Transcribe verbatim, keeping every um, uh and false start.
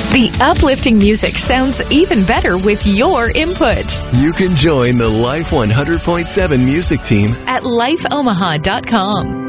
The uplifting music sounds even better with your input. You can join the Life one hundred point seven music team at life omaha dot com.